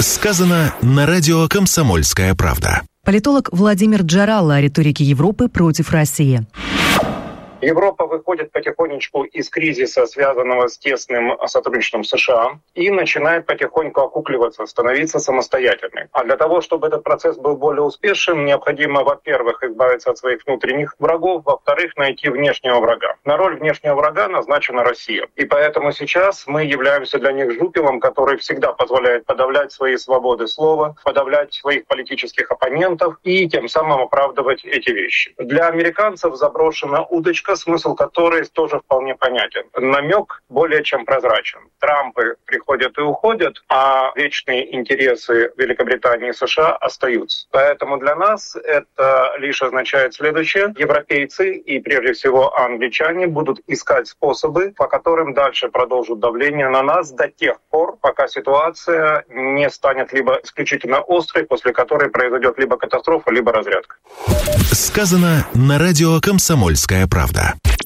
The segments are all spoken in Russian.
Сказано на радио «Комсомольская правда». Политолог Владимир Джаралла о риторике Европы против России. Европа выходит потихонечку из кризиса, связанного с тесным сотрудничеством США, и начинает потихоньку окукливаться, становиться самостоятельной. А для того, чтобы этот процесс был более успешным, необходимо, во-первых, избавиться от своих внутренних врагов, во-вторых, найти внешнего врага. На роль внешнего врага назначена Россия. И поэтому сейчас мы являемся для них жупелом, который всегда позволяет подавлять свои свободы слова, подавлять своих политических оппонентов и тем самым оправдывать эти вещи. Для американцев заброшена удочка, смысл которой тоже вполне понятен. Намек более чем прозрачен. Трампы приходят и уходят, а вечные интересы Великобритании и США остаются. Поэтому для нас это лишь означает следующее. Европейцы и прежде всего англичане будут искать способы, по которым дальше продолжат давление на нас до тех пор, пока ситуация не станет либо исключительно острой, после которой произойдет либо катастрофа, либо разрядка. Сказано на радио «Комсомольская правда».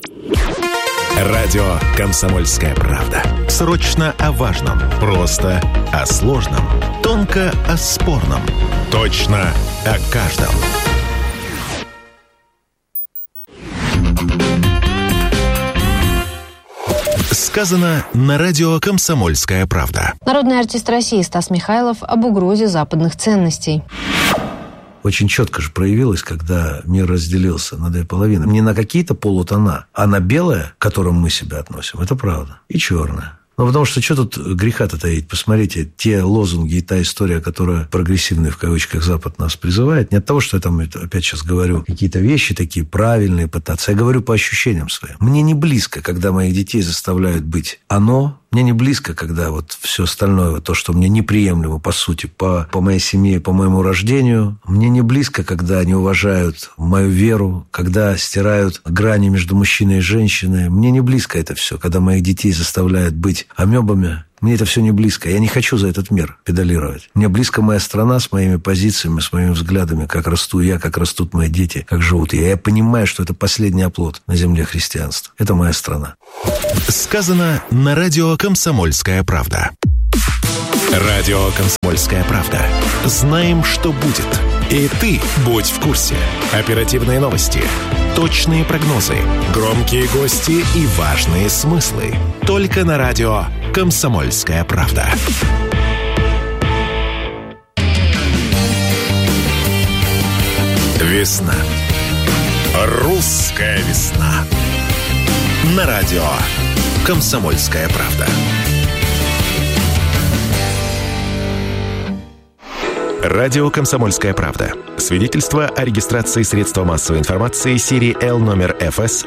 Радио «Комсомольская правда». Срочно о важном, просто о сложном, тонко о спорном, точно о каждом. Сказано на радио «Комсомольская правда». Народный артист России Стас Михайлов об угрозе западных ценностей. Очень четко же проявилось, когда мир разделился на две половины. Не на какие-то полутона, а на белое, к которому мы себя относим. Это правда. И черное. Ну, потому что тут греха-то таить? Посмотрите, те лозунги и та история, которая прогрессивный, в кавычках, Запад нас призывает, не от того, что я там опять сейчас говорю какие-то вещи такие правильные пытаться. Я говорю по ощущениям своим. Мне не близко, когда моих детей заставляют быть оно. Мне не близко, когда вот все остальное, то, что мне неприемлемо, по сути, по моей семье, по моему рождению. Мне не близко, когда не уважают мою веру, когда стирают грани между мужчиной и женщиной. Мне не близко это все, когда моих детей заставляют быть амебами. Мне это все не близко. Я не хочу за этот мир педалировать. Мне близко моя страна с моими позициями, с моими взглядами, как расту я, как растут мои дети, как живут я. Я понимаю, что это последний оплот на земле христианства. Это моя страна. Сказано на радио «Комсомольская правда». Радио «Комсомольская правда». Знаем, что будет. И ты будь в курсе. Оперативные новости, точные прогнозы, громкие гости и важные смыслы. Только на радио «Комсомольская правда». Весна. Русская весна. На радио «Комсомольская правда». Радио «Комсомольская правда». Свидетельство о регистрации средства массовой информации серии Л номер ФС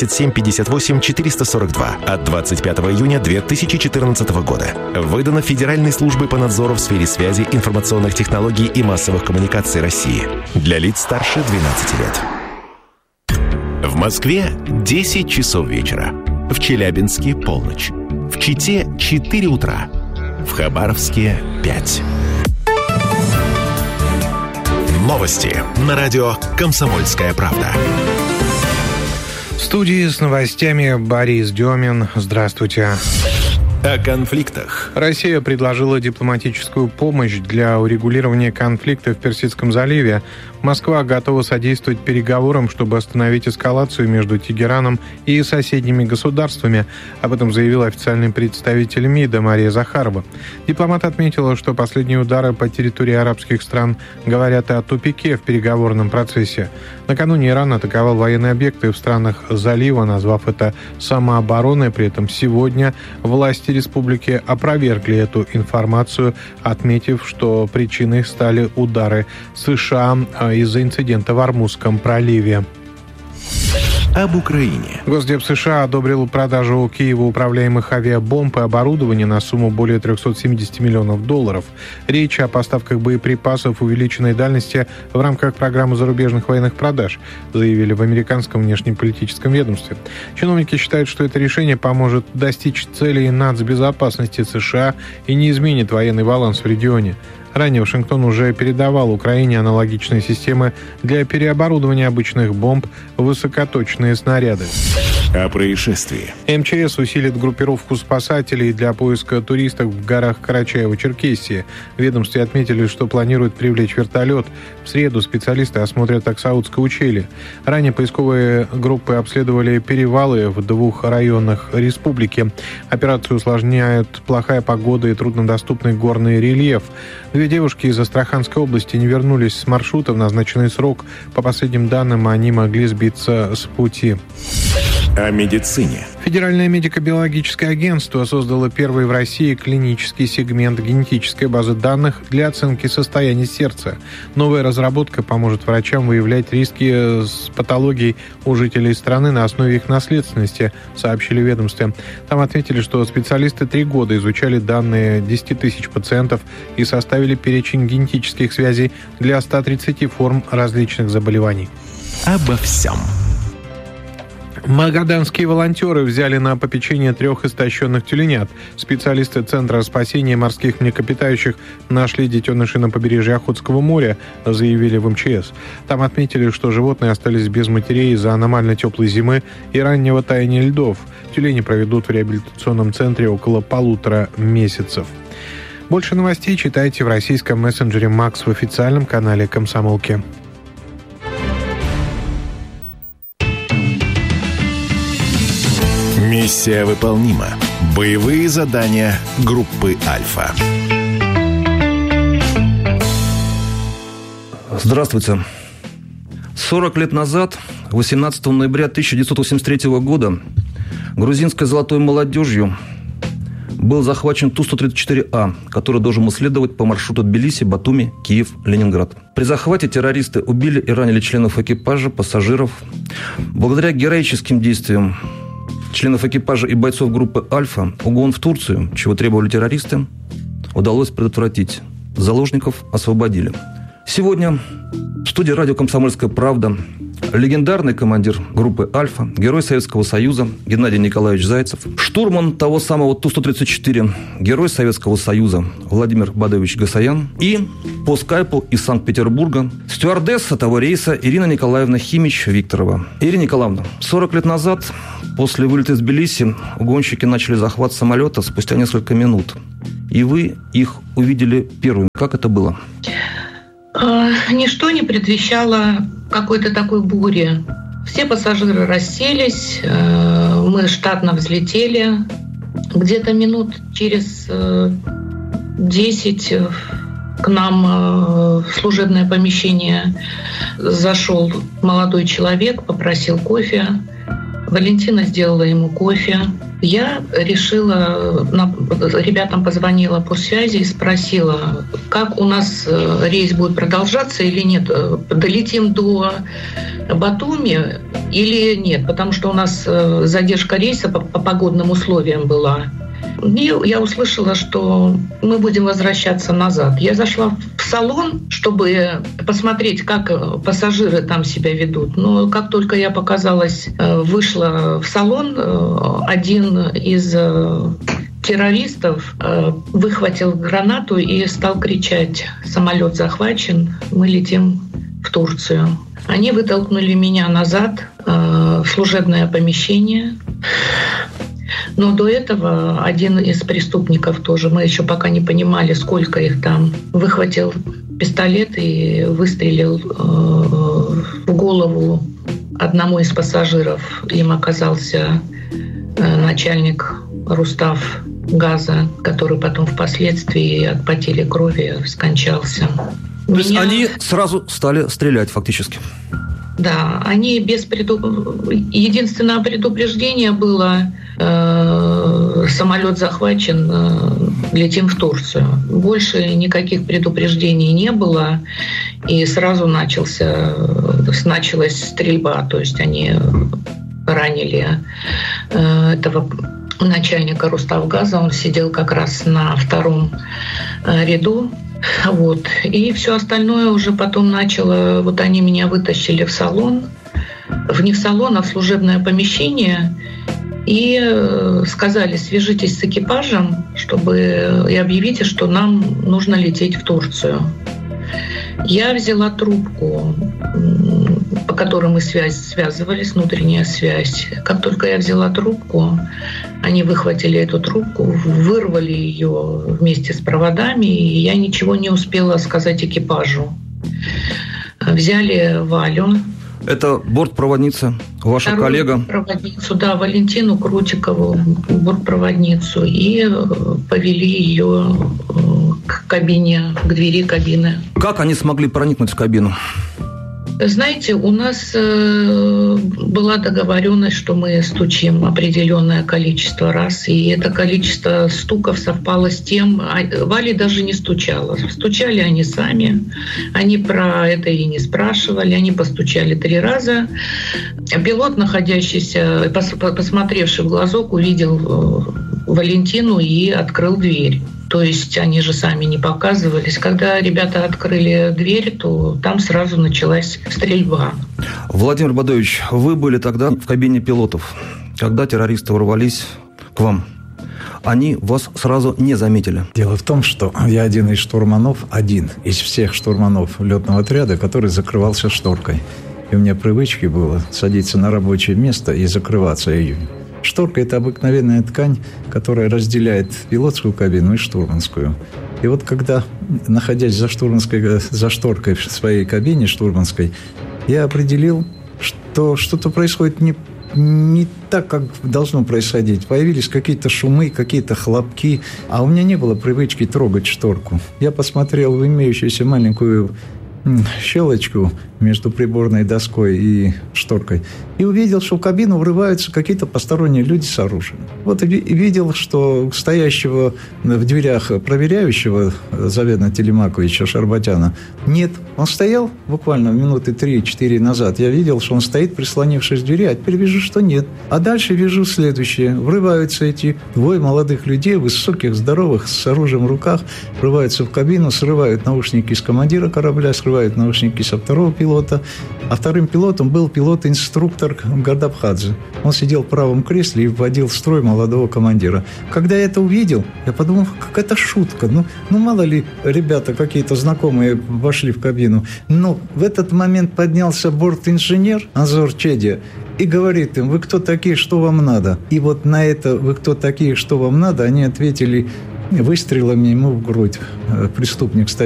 7758-442 от 25 июня 2014 года. Выдано Федеральной службой по надзору в сфере связи, информационных технологий и массовых коммуникаций России. Для лиц старше 12 лет. В Москве 10 часов вечера. В Челябинске полночь. В Чите 4 утра. В Хабаровске 5. Новости на радио «Комсомольская правда». В студии с новостями Борис Демин. Здравствуйте. О конфликтах. Россия предложила дипломатическую помощь для урегулирования конфликта в Персидском заливе. Москва готова содействовать переговорам, чтобы остановить эскалацию между Тегераном и соседними государствами. Об этом заявила официальный представитель МИДа Мария Захарова. Дипломат отметила, что последние удары по территории арабских стран говорят о тупике в переговорном процессе. Накануне Иран атаковал военные объекты в странах залива, назвав это самообороной. При этом сегодня власти республики опровергли эту информацию, отметив, что причиной стали удары США из-за инцидента в Ормузском проливе. Об Украине. Госдеп США одобрил продажу Киеву управляемых авиабомб и оборудования на сумму более $370 миллионов. Речь о поставках боеприпасов увеличенной дальности в рамках программы зарубежных военных продаж, заявили в американском внешнеполитическом ведомстве. Чиновники считают, что это решение поможет достичь целей нацбезопасности США и не изменит военный баланс в регионе. Ранее Вашингтон уже передавал Украине аналогичные системы для переоборудования обычных бомб в высокоточные снаряды. О происшествии. МЧС усилит группировку спасателей для поиска туристов в горах Карачаево-Черкесии. В ведомстве отметили, что планируют привлечь вертолет. В среду специалисты осмотрят Аксаутское ущелье. Ранее поисковые группы обследовали перевалы в 2 районах республики. Операцию усложняют плохая погода и труднодоступный горный рельеф. 2 девушки из Астраханской области не вернулись с маршрута в назначенный срок. По последним данным, они могли сбиться с пути. О медицине. Федеральное медико-биологическое агентство создало первый в России клинический сегмент генетической базы данных для оценки состояния сердца. Новая разработка поможет врачам выявлять риски с патологией у жителей страны на основе их наследственности, сообщили в ведомстве. Там отметили, что специалисты 3 года изучали данные 10 тысяч пациентов и составили перечень генетических связей для 130 форм различных заболеваний. Обо всем. Магаданские волонтеры взяли на попечение 3 истощенных тюленят. Специалисты Центра спасения морских млекопитающих нашли детенышей на побережье Охотского моря, заявили в МЧС. Там отметили, что животные остались без матерей из-за аномально теплой зимы и раннего таяния льдов. Тюлени проведут в реабилитационном центре около 1,5 месяцев. Больше новостей читайте в российском мессенджере «Макс» в официальном канале «Комсомолки». Миссия выполнима. Боевые задания группы «Альфа». Здравствуйте. 40 лет назад, 18 ноября 1983 года, грузинской золотой молодежью был захвачен Ту-134А, который должен был следовать по маршруту Тбилиси, Батуми, Киев, Ленинград. При захвате террористы убили и ранили членов экипажа, пассажиров. Благодаря героическим действиям членов экипажа и бойцов группы «Альфа» угон в Турцию, чего требовали террористы, удалось предотвратить. Заложников освободили. Сегодня в студии радио «Комсомольская правда» легендарный командир группы «Альфа», герой Советского Союза Геннадий Николаевич Зайцев, штурман того самого Ту-134, герой Советского Союза Владимир Бадович Гасаян и по скайпу из Санкт-Петербурга стюардесса того рейса Ирина Николаевна Химич-Викторова. Ирина Николаевна, 40 лет назад, после вылета из Тбилиси, угонщики начали захват самолета спустя несколько минут. И вы их увидели первыми. Как это было? Ничто не предвещало какой-то такой бури. Все пассажиры расселись, мы штатно взлетели. Где-то минут через 10 к нам в служебное помещение зашел молодой человек, попросил кофе. Валентина сделала ему кофе. Я решила, ребятам позвонила по связи и спросила, как у нас рейс будет продолжаться или нет. Долетим до Батуми или нет, потому что у нас задержка рейса по погодным условиям была. И я услышала, что мы будем возвращаться назад. Я зашла в салон, чтобы посмотреть, как пассажиры там себя ведут. Но как только я вышла в салон, один из террористов выхватил гранату и стал кричать: «Самолет захвачен, мы летим в Турцию». Они вытолкнули меня назад в служебное помещение. Но до этого один из преступников тоже, мы еще пока не понимали, сколько их там, выхватил пистолет и выстрелил в голову одному из пассажиров. Им оказался начальник Руставгаза, который потом впоследствии от потери крови скончался. То есть они сразу стали стрелять фактически? Да, они единственное предупреждение было: самолет захвачен, летим в Турцию. Больше никаких предупреждений не было, и сразу началась стрельба. То есть они ранили этого начальника Руставгаза, он сидел как раз на 2-м ряду. Вот. И все остальное уже потом начало. Вот они меня вытащили в салон, не в салон, а в служебное помещение, и сказали: свяжитесь с экипажем, и объявите, что нам нужно лететь в Турцию. Я взяла трубку. по которым мы связывались, внутренняя связь. Как только я взяла трубку, они выхватили эту трубку, вырвали ее вместе с проводами, и я ничего не успела сказать экипажу. Взяли Валю. Это бортпроводница, ваша коллега? Бортпроводницу, да, Валентину Крутикову, бортпроводницу, и повели ее к кабине, к двери кабины. Как они смогли проникнуть в кабину? Знаете, у нас была договоренность, что мы стучим определенное количество раз, и это количество стуков совпало с тем, Валя даже не стучала. Стучали они сами, они про это и не спрашивали, они постучали 3 раза. Пилот, находящийся, посмотревший в глазок, увидел Валентину и открыл дверь. То есть они же сами не показывались. Когда ребята открыли дверь, то там сразу началась стрельба. Владимир Бадоевич, вы были тогда в кабине пилотов, когда террористы ворвались к вам. Они вас сразу не заметили. Дело в том, что я один из всех штурманов летного отряда, который закрывался шторкой. И у меня привычки было садиться на рабочее место и закрываться ею. Шторка – это обыкновенная ткань, которая разделяет пилотскую кабину и штурманскую. И вот когда, находясь за шторкой в своей кабине штурманской, я определил, что что-то происходит не так, как должно происходить. Появились какие-то шумы, какие-то хлопки, а у меня не было привычки трогать шторку. Я посмотрел в имеющуюся маленькую щелочку между приборной доской и шторкой и увидел, что в кабину врываются какие-то посторонние люди с оружием. Вот и видел, что стоящего в дверях проверяющего Завена Телемаковича Шарбатяна нет. Он стоял буквально минуты 3-4 назад. Я видел, что он стоит, прислонившись к двери, а теперь вижу, что нет. А дальше вижу следующее. Врываются эти 2 молодых людей, высоких, здоровых, с оружием в руках, врываются в кабину, срывают наушники с командира корабля, срывают наушники со 2-го пилота. А 2-м пилотом был пилот-инструктор Гардабхадзе. Он сидел в правом кресле и вводил в строй молодого командира. Когда я это увидел, я подумал, какая-то шутка. Ну, мало ли, ребята какие-то знакомые вошли в кабину. Но в этот момент поднялся борт-инженер Анзор Чедия и говорит им: вы кто такие, что вам надо? И вот на это «вы кто такие, что вам надо» они ответили выстрелами ему в грудь. Преступник стоял